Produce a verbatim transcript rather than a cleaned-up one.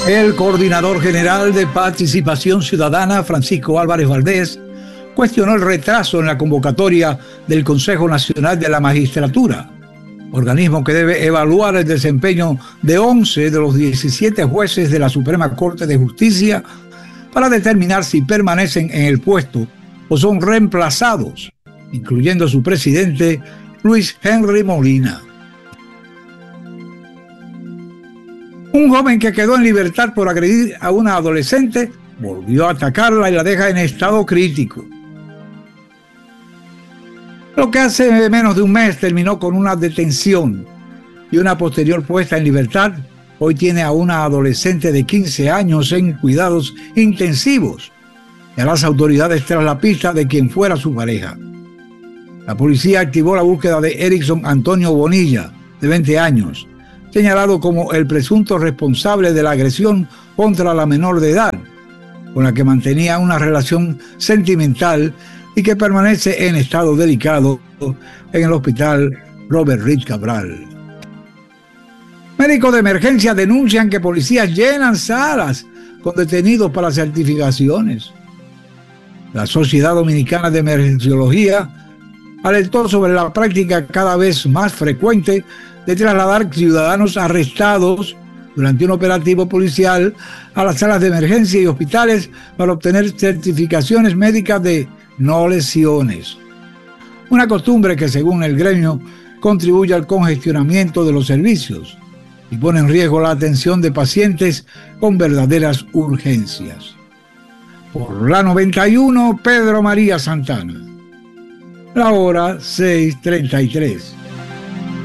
El coordinador general de Participación Ciudadana, Francisco Álvarez Valdés, cuestionó el retraso en la convocatoria del Consejo Nacional de la Magistratura, organismo que debe evaluar el desempeño de once de los diecisiete jueces de la Suprema Corte de Justicia para determinar si permanecen en el puesto o son reemplazados, incluyendo su presidente, Luis Henry Molina. Un joven que quedó en libertad por agredir a una adolescente volvió a atacarla y la deja en estado crítico. Lo que hace menos de un mes terminó con una detención y una posterior puesta en libertad, hoy tiene a una adolescente de quince años en cuidados intensivos y a las autoridades tras la pista de quien fuera su pareja. La policía activó la búsqueda de Erickson Antonio Bonilla, de veinte años, señalado como el presunto responsable de la agresión contra la menor de edad, con la que mantenía una relación sentimental y que permanece en estado delicado en el hospital Robert Reed Cabral. Médicos de emergencia denuncian que policías llenan salas con detenidos para certificaciones. La Sociedad Dominicana de Emergenciología alertó sobre la práctica cada vez más frecuente de trasladar ciudadanos arrestados durante un operativo policial a las salas de emergencia y hospitales para obtener certificaciones médicas de no lesiones. Una costumbre que, según el gremio, contribuye al congestionamiento de los servicios y pone en riesgo la atención de pacientes con verdaderas urgencias. Por la noventa y uno, Pedro María Santana. La hora seis treinta y tres.